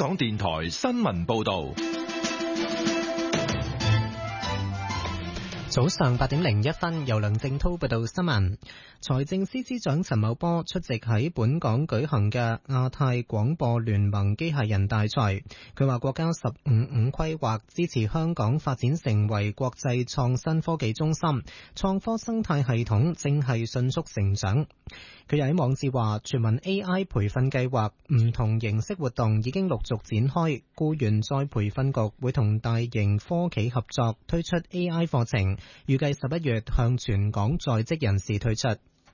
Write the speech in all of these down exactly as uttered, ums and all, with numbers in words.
港電台新聞報道。 早上八點零一分，由梁正濤報道新聞。財政司司長陳茂波出席喺本港舉行嘅亞太廣播聯盟機械人大賽。佢話國家十五五規劃支持香港發展成為國際創新科技中心，創科生態系統正係迅速成長。佢又喺網誌話，全民 A I 培訓計劃唔同形式活動已經陸續展開，僱員再培訓局會同大型科企合作推出 A I 課程，預計十一月向全港在職人士推出。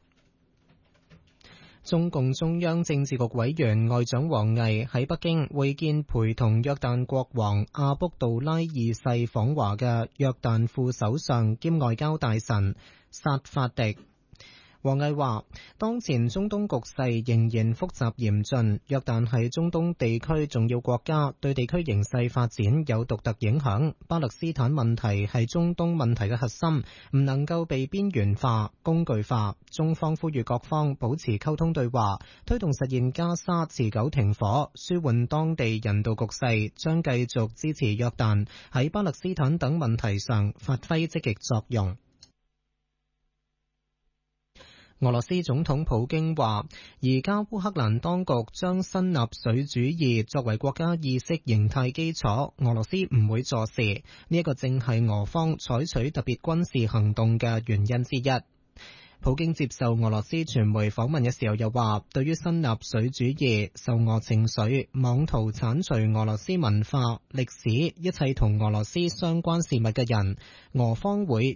中共中央政治局委員外長王毅喺北京會見陪同約旦國王阿卜杜拉二世訪華嘅約旦副首相兼外交大臣薩法迪。王毅話，當前中東局勢仍然複雜嚴峻，約旦係中東地區重要國家，對地區形勢發展有獨特影響。巴勒斯坦問題係中東問題嘅核心，唔能夠被邊緣化、工具化。中方呼籲各方保持溝通對話，推動實現加沙持久停火，舒緩當地人道局勢，將繼續支持約旦喺巴勒斯坦等問題上發揮積極作用。俄羅斯總統普京話，而家烏克蘭當局將新納粹主義作為國家意識形態基礎，俄羅斯唔會坐視，呢一個正係俄方採取特別軍事行動嘅原因之一。普京接受俄羅斯傳媒訪問嘅時候又話，對於新納粹主義、受俄情緒、妄圖剷除俄羅斯文化、歷史、一切同俄羅斯相關事物嘅人，俄方會